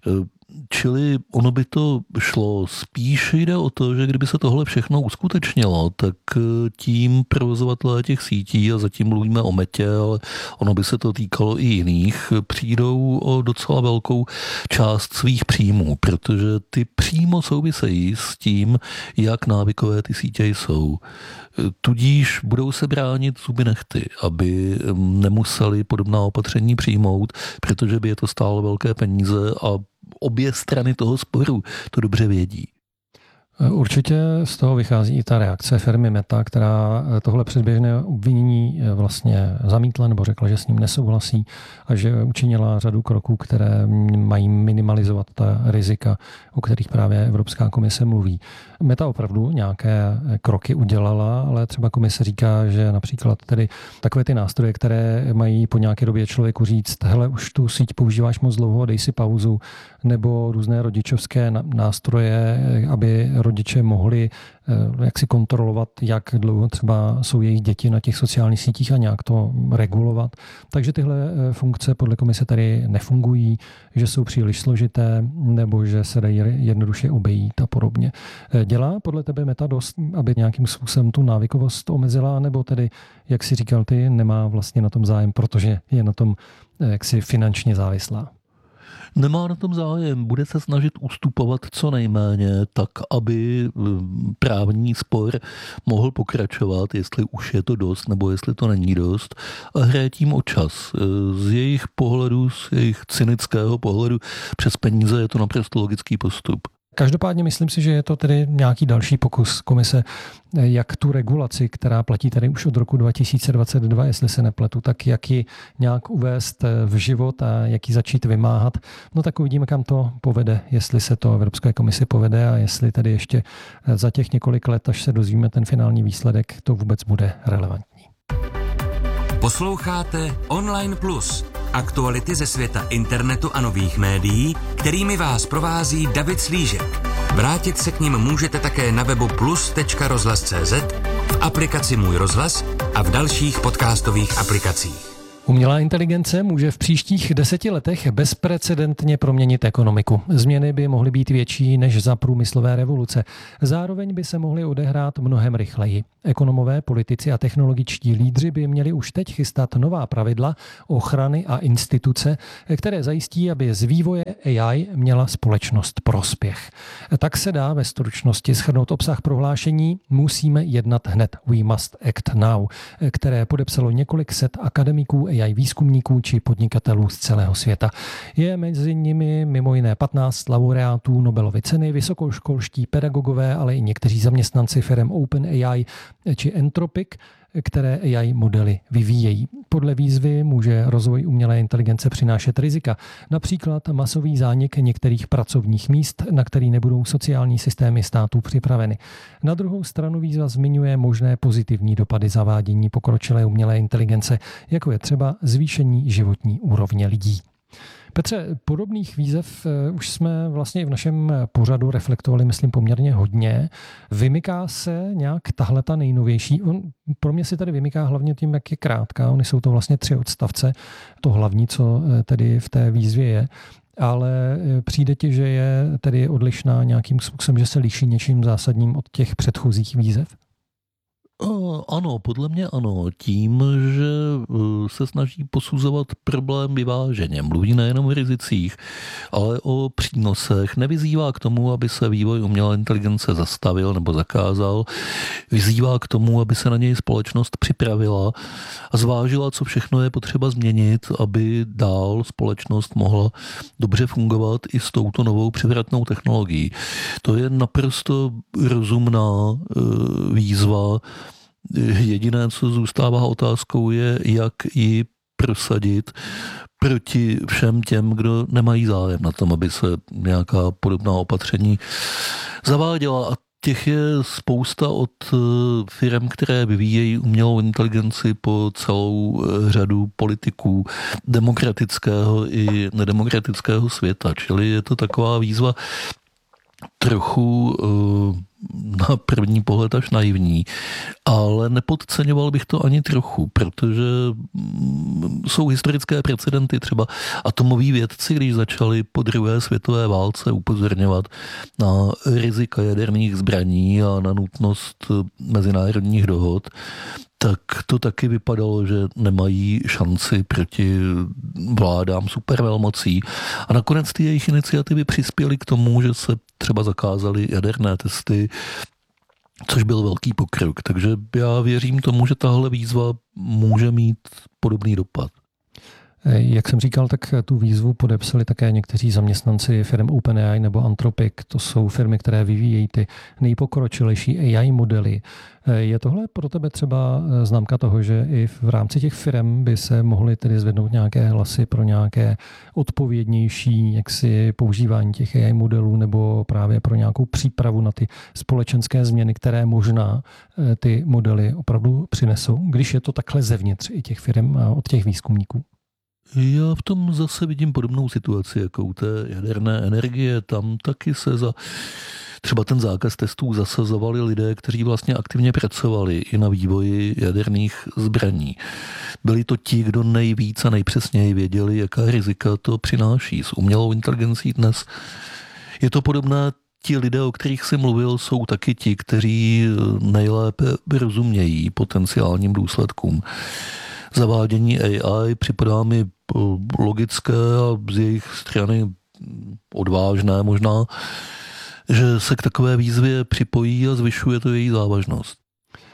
Čili ono by to šlo, spíš jde o to, že kdyby se tohle všechno uskutečnilo, tak tím provozovatelé těch sítí, a zatím mluvíme o Metě, ale ono by se to týkalo i jiných, přijdou o docela velkou část svých příjmů, protože ty přímo souvisejí s tím, jak návykové ty sítě jsou. Tudíž budou se bránit zuby nehty, aby nemuseli podobná opatření přijmout, protože by je to stálo velké peníze a obě strany toho sporu to dobře vědí. Určitě z toho vychází i ta reakce firmy Meta, která tohle předběžné obvinění vlastně zamítla nebo řekla, že s ním nesouhlasí a že učinila řadu kroků, které mají minimalizovat ta rizika, o kterých právě Evropská komise mluví. Meta opravdu nějaké kroky udělala, ale třeba komise říká, že například tedy takové ty nástroje, které mají po nějaké době člověku říct, hele, už tu síť používáš moc dlouho, dej si pauzu, nebo různé rodičovské nástroje, aby rodiče mohli jak si kontrolovat, jak dlouho třeba jsou jejich děti na těch sociálních sítích a nějak to regulovat. Takže tyhle funkce podle komise tady nefungují, že jsou příliš složité nebo že se dají jednoduše obejít a podobně. Dělá podle tebe Meta dost, aby nějakým způsobem tu návykovost omezila, nebo tedy, jak si říkal ty, nemá vlastně na tom zájem, protože je na tom jaksi finančně závislá? Nemá na tom zájem, bude se snažit ustupovat co nejméně, tak aby právní spor mohl pokračovat, jestli už je to dost, nebo jestli to není dost, a hraje tím o čas. Z jejich pohledu, z jejich cynického pohledu přes peníze je to naprosto logický postup. Každopádně myslím si, že je to tedy nějaký další pokus komise, jak tu regulaci, která platí tady už od roku dva tisíce dvacet dva, jestli se nepletu, tak jak ji nějak uvést v život a jak ji začít vymáhat. No tak uvidíme, kam to povede, jestli se to Evropské komisi povede a jestli tedy ještě za těch několik let, až se dozvíme ten finální výsledek, to vůbec bude relevantní. Posloucháte Online Plus. Aktuality ze světa internetu a nových médií, kterými vás provází David Slížek. Vrátit se k nim můžete také na webu plus tečka rozhlas tečka cé zet, v aplikaci Můj rozhlas a v dalších podcastových aplikacích. Umělá inteligence může v příštích deseti letech bezprecedentně proměnit ekonomiku. Změny by mohly být větší než za průmyslové revoluce. Zároveň by se mohly odehrát mnohem rychleji. Ekonomové, politici a technologičtí lídři by měli už teď chystat nová pravidla ochrany a instituce, které zajistí, aby z vývoje A I měla společnost prospěch. Tak se dá ve stručnosti shrnout obsah prohlášení Musíme jednat hned, We must act now, které podepsalo několik set akademiků, A I výzkumníků či podnikatelů z celého světa. Je mezi nimi mimo jiné patnáct laureátů Nobelovy ceny, vysokoškolští pedagogové, ale i někteří zaměstnanci firem OpenAI či Anthropic, které A I modely vyvíjejí. Podle výzvy může rozvoj umělé inteligence přinášet rizika, například masový zánik některých pracovních míst, na který nebudou sociální systémy států připraveny. Na druhou stranu výzva zmiňuje možné pozitivní dopady zavádění pokročilé umělé inteligence, jako je třeba zvýšení životní úrovně lidí. Petře, podobných výzev už jsme vlastně i v našem pořadu reflektovali, myslím, poměrně hodně. Vymyká se nějak tahle ta nejnovější? On pro mě si tady vymyká hlavně tím, jak je krátká. Ony jsou to vlastně tři odstavce. To hlavní, co tedy v té výzvě je. Ale přijde ti, že je tedy odlišná nějakým způsobem, že se liší něčím zásadním od těch předchozích výzev? Ano, podle mě ano. Tím, že se snaží posuzovat problém vyváženě. Mluví nejenom o rizicích, ale o přínosech. Nevyzývá k tomu, aby se vývoj umělé inteligence zastavil nebo zakázal. Vyzývá k tomu, aby se na něj společnost připravila a zvážila, co všechno je potřeba změnit, aby dál společnost mohla dobře fungovat i s touto novou převratnou technologií. To je naprosto rozumná výzva. Jediné, co zůstává otázkou, je, jak ji prosadit proti všem těm, kdo nemají zájem na tom, aby se nějaká podobná opatření zaváděla. A těch je spousta od firm, které vyvíjejí umělou inteligenci po celou řadu politiků demokratického i nedemokratického světa. Čili je to taková výzva trochu na první pohled až naivní, ale nepodceňoval bych to ani trochu, protože jsou historické precedenty, třeba atomoví vědci, když začali po druhé světové válce upozorňovat na rizika jaderných zbraní a na nutnost mezinárodních dohod, tak to taky vypadalo, že nemají šanci proti vládám supervelmocí. A nakonec ty jejich iniciativy přispěly k tomu, že se třeba zakázaly jaderné testy, což byl velký pokrok. Takže já věřím tomu, že tahle výzva může mít podobný dopad. Jak jsem říkal, tak tu výzvu podepsali také někteří zaměstnanci firm OpenAI nebo Anthropic. To jsou firmy, které vyvíjejí ty nejpokročilejší A I modely. Je tohle pro tebe třeba známka toho, že i v rámci těch firm by se mohly tedy zvednout nějaké hlasy pro nějaké odpovědnější jaksi používání těch A I modelů nebo právě pro nějakou přípravu na ty společenské změny, které možná ty modely opravdu přinesou, když je to takhle zevnitř i těch firm a od těch výzkumníků? Já v tom zase vidím podobnou situaci jako u té jaderné energie. Tam taky se za třeba ten zákaz testů zasazovali lidé, kteří vlastně aktivně pracovali i na vývoji jaderných zbraní. Byli to ti, kdo nejvíc a nejpřesněji věděli, jaká rizika to přináší. S umělou inteligencí dnes je to podobné. Ti lidé, o kterých jsem mluvil, jsou taky ti, kteří nejlépe rozumějí potenciálním důsledkům. Zavádění A I připadá mi logické a z jejich strany odvážné možná, že se k takové výzvě připojí a zvyšuje to její závažnost.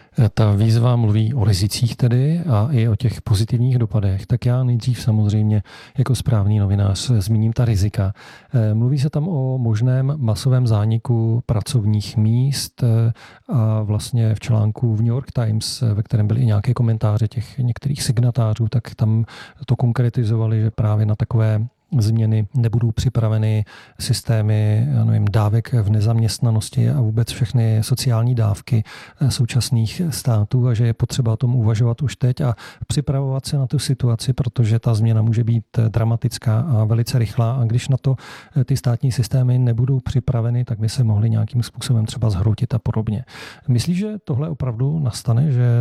Ta výzva mluví o rizicích tedy a i o těch pozitivních dopadech. Tak já nejdřív samozřejmě jako správný novinář zmíním ta rizika. Mluví se tam o možném masovém zániku pracovních míst a vlastně v článku v New York Times, ve kterém byly i nějaké komentáře těch některých signatářů, tak tam to konkretizovali, že právě na takové změny nebudou připraveny systémy, já nevím, dávek v nezaměstnanosti a vůbec všechny sociální dávky současných států a že je potřeba o tom uvažovat už teď a připravovat se na tu situaci, protože ta změna může být dramatická a velice rychlá a když na to ty státní systémy nebudou připraveny, tak by se mohly nějakým způsobem třeba zhroutit a podobně. Myslíš, že tohle opravdu nastane, že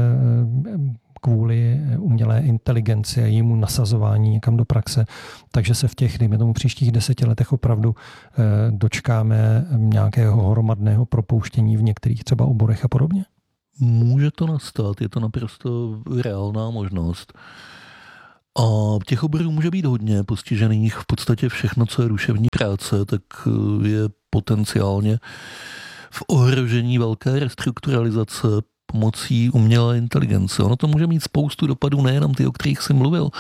kvůli umělé inteligenci a jejímu nasazování někam do praxe, takže se v těch, dejme tomu, příštích deseti letech opravdu dočkáme nějakého hromadného propouštění v některých třeba oborech a podobně? Může to nastat, je to naprosto reálná možnost. A těch oborů může být hodně postižených. V podstatě všechno, co je duševní práce, tak je potenciálně v ohrožení velké restrukturalizace pomocí umělé inteligence. Ono to může mít spoustu dopadů, nejenom ty, o kterých jsem mluvil,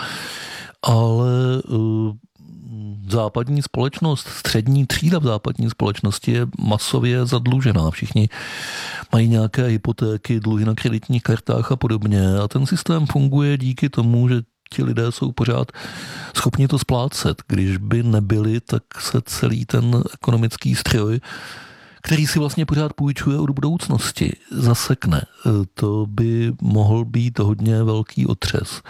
ale uh, západní společnost, střední třída v západní společnosti je masově zadlužená. Všichni mají nějaké hypotéky, dluhy na kreditních kartách a podobně. A ten systém funguje díky tomu, že ti lidé jsou pořád schopni to splácet. Když by nebyli, tak se celý ten ekonomický stroj, který si vlastně pořád půjčuje od budoucnosti, zasekne. To by mohl být hodně velký otřes.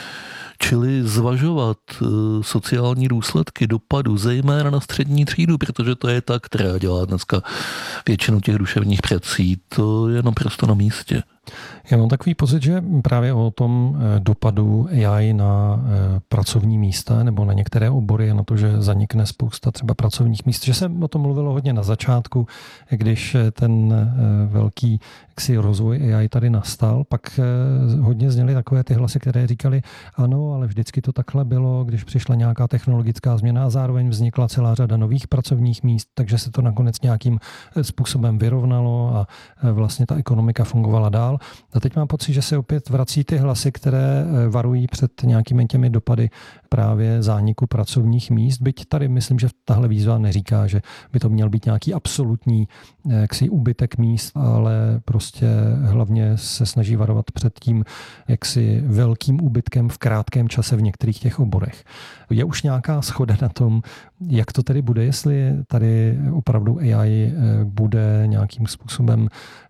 Čili zvažovat sociální důsledky dopadu, zejména na střední třídu, protože to je ta, která dělá dneska většinu těch duševních prací, to je naprosto na místě. Já mám takový pocit, že právě o tom dopadu A I na pracovní místa nebo na některé obory, na to, že zanikne spousta třeba pracovních míst, že se o tom mluvilo hodně na začátku, když ten velký jaksi rozvoj A I tady nastal, pak hodně zněly takové ty hlasy, které říkali, ano, ale vždycky to takhle bylo, když přišla nějaká technologická změna a zároveň vznikla celá řada nových pracovních míst, takže se to nakonec nějakým způsobem vyrovnalo a vlastně ta ekonomika fungovala dál. A teď mám pocit, že se opět vrací ty hlasy, které varují před nějakými těmi dopady právě zániku pracovních míst. Byť tady myslím, že tahle výzva neříká, že by to měl být nějaký absolutní jaksi úbytek míst, ale prostě hlavně se snaží varovat před tím jaksi velkým úbytkem v krátkém čase v některých těch oborech. Je už nějaká shoda na tom, jak to tedy bude, jestli tady opravdu A I bude nějakým způsobem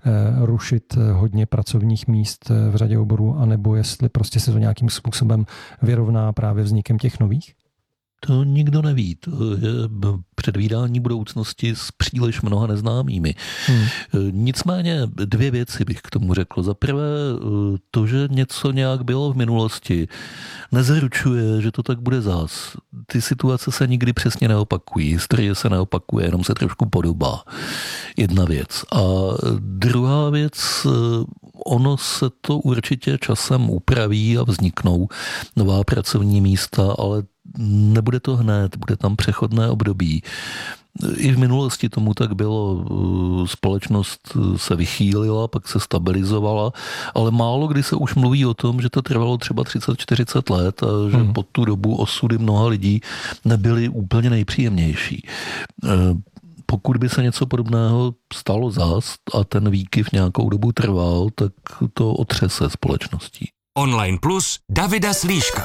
rušit hodně pracovních míst v řadě oborů, anebo jestli prostě se to nějakým způsobem vyrovná právě vznikem těch nových? To nikdo neví. To je předvídání budoucnosti s příliš mnoha neznámými. Hmm. Nicméně dvě věci bych k tomu řekl. Za prvé, to, že něco nějak bylo v minulosti, nezaručuje, že to tak bude zás. Ty situace se nikdy přesně neopakují. Historie se neopakuje, jenom se trošku podobá. Jedna věc. A druhá věc, ono se to určitě časem upraví a vzniknou nová pracovní místa, ale nebude to hned, bude tam přechodné období. I v minulosti tomu tak bylo. Společnost se vychýlila, pak se stabilizovala, ale málo kdy se už mluví o tom, že to trvalo třeba třicet čtyřicet let a že hmm. po tu dobu osudy mnoha lidí nebyly úplně nejpříjemnější. Pokud by se něco podobného stalo zás a ten výkyv nějakou dobu trval, tak to otřese společností. Online Plus Davida Slíška.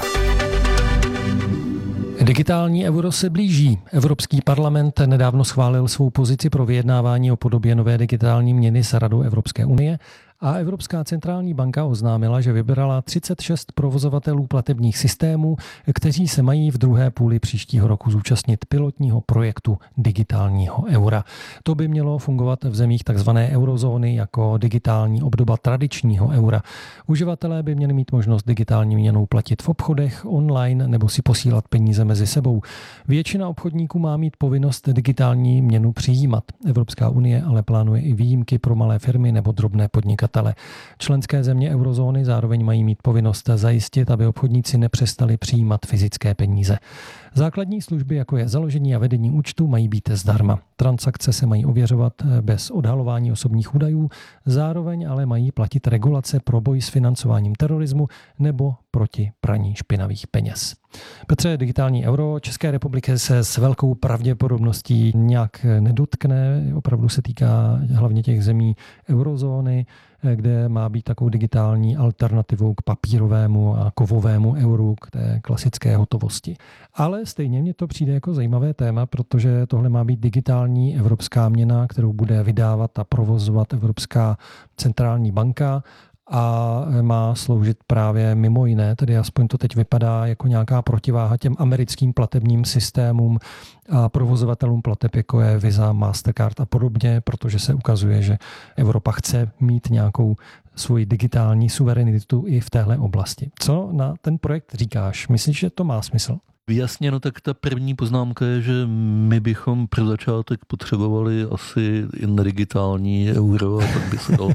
Digitální euro se blíží. Evropský parlament nedávno schválil svou pozici pro vyjednávání o podobě nové digitální měny s Radou Evropské unie a Evropská centrální banka oznámila, že vybrala třicet šest provozovatelů platebních systémů, kteří se mají v druhé půli příštího roku zúčastnit pilotního projektu digitálního eura. To by mělo fungovat v zemích tzv. Eurozóny jako digitální obdoba tradičního eura. Uživatelé by měli mít možnost digitální měnou platit v obchodech, online nebo si posílat peníze mezi sebou. Většina obchodníků má mít povinnost digitální měnu přijímat. Evropská unie ale plánuje i výjimky pro malé firmy nebo drobné podnikatele. podnikatele. Členské země eurozóny zároveň mají mít povinnost zajistit, aby obchodníci nepřestali přijímat fyzické peníze. Základní služby, jako je založení a vedení účtu, mají být zdarma. Transakce se mají ověřovat bez odhalování osobních údajů, zároveň ale mají platit regulace pro boj s financováním terorismu nebo proti praní špinavých peněz. Petře, digitální euro České republiky se s velkou pravděpodobností nějak nedotkne. Opravdu se týká hlavně těch zemí eurozóny, kde má být takovou digitální alternativou k papírovému a kovovému euru, k té klasické hotovosti. Ale stejně mně to přijde jako zajímavé téma, protože tohle má být digitální evropská měna, kterou bude vydávat a provozovat Evropská centrální banka a má sloužit právě mimo jiné, tedy aspoň to teď vypadá jako nějaká protiváha těm americkým platebním systémům a provozovatelům plateb, jako je Visa, Mastercard a podobně, protože se ukazuje, že Evropa chce mít nějakou svoji digitální suverenitu i v téhle oblasti. Co na ten projekt říkáš? Myslíš, že to má smysl? Jasně, no tak ta první poznámka je, že my bychom pro začátek potřebovali asi i nedigitální euro a tak by se dalo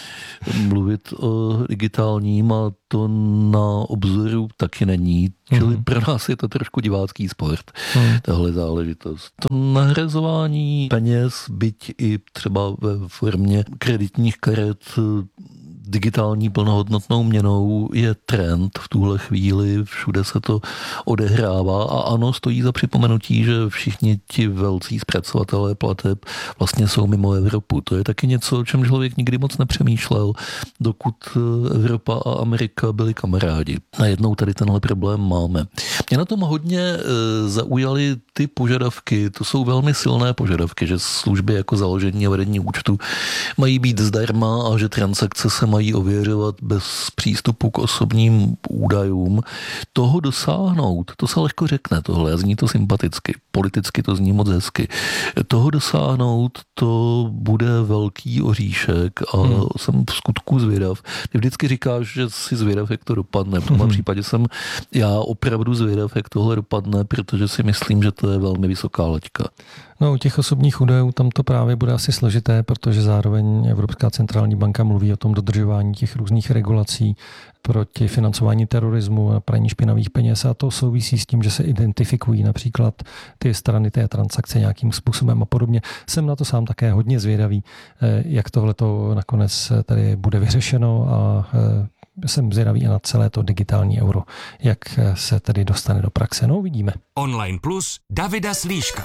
mluvit o digitálním a to na obzoru taky není. Čili hmm. pro nás je to trošku divácký sport, hmm. tahle záležitost. To nahrazování peněz, byť i třeba ve formě kreditních karet digitální plnohodnotnou měnou je trend v tuhle chvíli, všude se to odehrává a ano, stojí za připomenutí, že všichni ti velcí zpracovatelé plateb vlastně jsou mimo Evropu. To je taky něco, o čem člověk nikdy moc nepřemýšlel, dokud Evropa a Amerika byli kamarádi. Najednou tady tenhle problém máme. Mě na tom hodně zaujaly ty požadavky, to jsou velmi silné požadavky, že služby jako založení a vedení účtu mají být zdarma a že transakce se mají ověřovat bez přístupu k osobním údajům. Toho dosáhnout, to se lehko řekne tohle, a zní to sympaticky, politicky to zní moc hezky. Toho dosáhnout, to bude velký oříšek a hmm. jsem v skutku zvědav. Ty vždycky říkáš, že jsi zvědav, jak to dopadne. V tomhle hmm. případě jsem já opravdu zvědav, jak tohle dopadne, protože si myslím, že to je velmi vysoká laťka. No, u těch osobních údajů tam to právě bude asi složité, protože zároveň Evropská centrální banka mluví o tom dodržování těch různých regulací proti financování terorismu a praní špinavých peněz a to souvisí s tím, že se identifikují například ty strany té transakce nějakým způsobem a podobně. Jsem na to sám také hodně zvědavý, jak tohleto nakonec tady bude vyřešeno a jsem zvědavý i na celé to digitální euro, jak se tedy dostane do praxe. No, uvidíme. Online Plus Davida Slíška.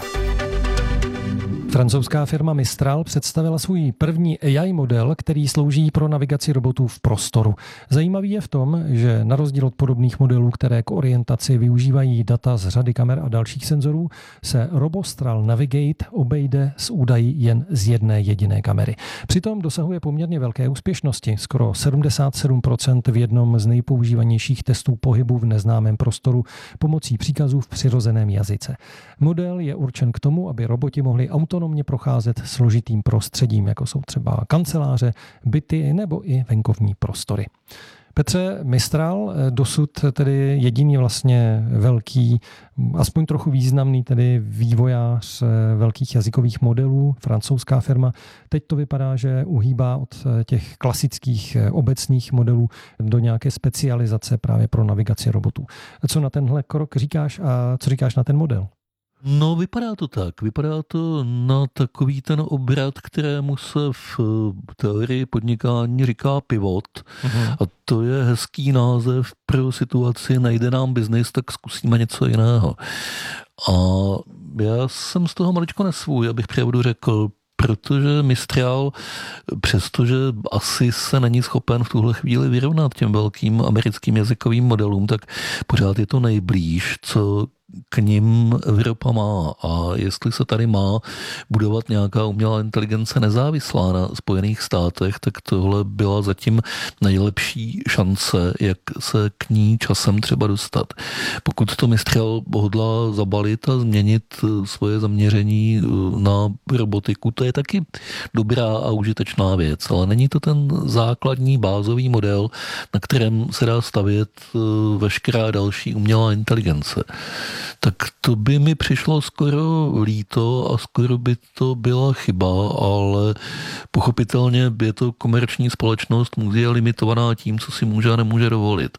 Francouzská firma Mistral představila svůj první A I model, který slouží pro navigaci robotů v prostoru. Zajímavý je v tom, že na rozdíl od podobných modelů, které k orientaci využívají data z řady kamer a dalších senzorů, se Robostral Navigate obejde s údaji jen z jedné jediné kamery. Přitom dosahuje poměrně velké úspěšnosti, skoro sedmdesát sedm procent v jednom z nejpoužívanějších testů pohybu v neznámém prostoru pomocí příkazů v přirozeném jazyce. Model je určen k tomu, aby roboti mohli autonomně procházet složitým prostředím, jako jsou třeba kanceláře, byty nebo i venkovní prostory. Petře, Mistral, dosud tedy jediný vlastně velký, aspoň trochu významný tedy vývojář velkých jazykových modelů, francouzská firma. Teď to vypadá, že uhýbá od těch klasických obecných modelů do nějaké specializace právě pro navigaci robotů. Co na tenhle krok říkáš a co říkáš na ten model? No, vypadá to tak. Vypadá to na takový ten obrat, kterému se v teorii podnikání říká pivot. Uh-huh. A to je hezký název pro situaci nejde nám biznis, tak zkusíme něco jiného. A já jsem z toho maličko nesvůj, abych pravdu řekl, protože Mistral, přestože asi se není schopen v tuhle chvíli vyrovnat těm velkým americkým jazykovým modelům, tak pořád je to nejblíž, co k nim Evropa má. A jestli se tady má budovat nějaká umělá inteligence nezávislá na Spojených státech, tak tohle byla zatím nejlepší šance, jak se k ní časem třeba dostat. Pokud to Mistral hodlá zabalit a změnit svoje zaměření na robotiku, to je taky dobrá a užitečná věc, ale není to ten základní bázový model, na kterém se dá stavět veškerá další umělá inteligence. tak to by mi přišlo skoro líto a skoro by to byla chyba, ale pochopitelně je to komerční společnost, je limitovaná tím, co si může a nemůže dovolit.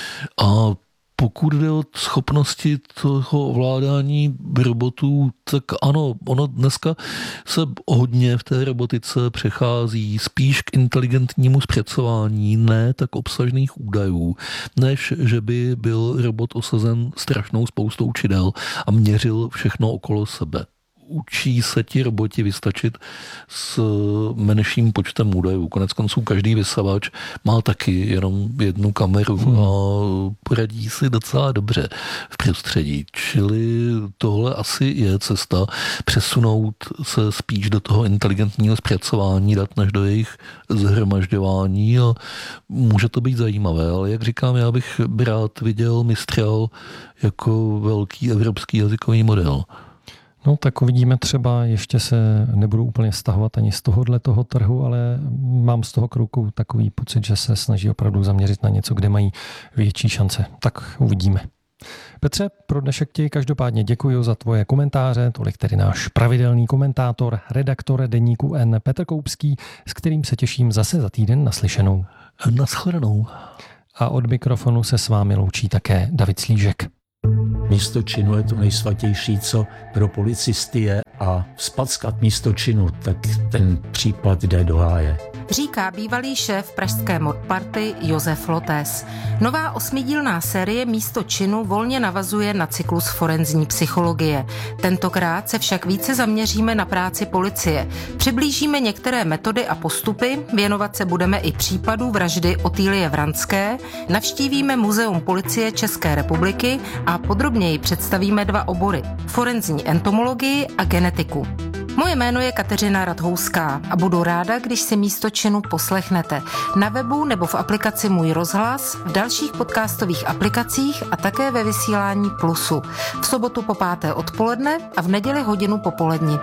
A pokud jde o schopnosti toho ovládání robotů, tak ano, ono dneska se hodně v té robotice přechází spíš k inteligentnímu zpracování, ne tak obsažných údajů, než že by byl robot osazen strašnou spoustou čidel a měřil všechno okolo sebe. Učí se ti roboti vystačit s menším počtem údajů. Konec konců každý vysavač má taky jenom jednu kameru hmm. a poradí si docela dobře v prostředí. Čili tohle asi je cesta přesunout se spíš do toho inteligentního zpracování dat, než do jejich zhromažďování a může to být zajímavé, ale jak říkám, já bych rád viděl Mistral jako velký evropský jazykový model. No tak uvidíme, třeba ještě se nebudu úplně stahovat ani z tohohle toho trhu, ale mám z toho krouku takový pocit, že se snaží opravdu zaměřit na něco, kde mají větší šance. Tak uvidíme. Petře, pro dnešek ti každopádně děkuji za tvoje komentáře, tolik tedy náš pravidelný komentátor, redaktor deníku N Petr Koupský, s kterým se těším zase za týden naslyšenou. Nashledanou. A od mikrofonu se s vámi loučí také David Slížek. Místo činu je to nejsvatější, co pro policisty je, a vzpackat místo činu, tak ten případ jde do háje. Říká bývalý šéf pražské modparty Josef Lotés. Nová osmidílná série Místo činu volně navazuje na cyklus forenzní psychologie. Tentokrát se však více zaměříme na práci policie. Přiblížíme některé metody a postupy, věnovat se budeme i případu vraždy Otýlie Vranské, navštívíme Muzeum policie České republiky a podrobněji představíme dva obory: forenzní entomologii a genetiku. Moje jméno je Kateřina Radhouská a budu ráda, když si Místo činu poslechnete na webu nebo v aplikaci Můj rozhlas, v dalších podcastových aplikacích a také ve vysílání Plusu. V sobotu po páté odpoledne a v neděli hodinu popoledni.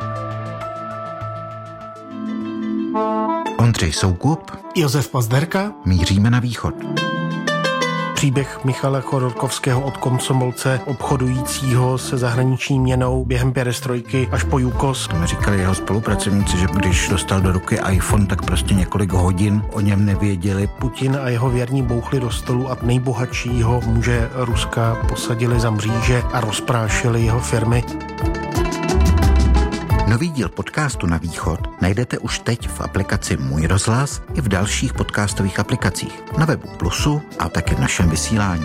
Ondřej Soukup, Josef Pazderka, míříme na východ. Příběh Michala Chodorkovského od komsomolce obchodujícího se zahraniční měnou během perestrojky až po Jukos. To mi říkali jeho spolupracovníci, že když dostal do ruky iPhone, tak prostě několik hodin o něm nevěděli. Putin a jeho věrní bouchli do stolu a nejbohatšího muže Ruska posadili za mříže a rozprášili jeho firmy. Nový díl podcastu Na východ najdete už teď v aplikaci Můj rozhlas i v dalších podcastových aplikacích, na webu Plusu a také v našem vysílání.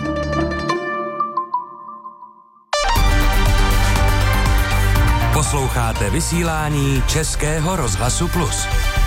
Posloucháte vysílání Českého rozhlasu Plus.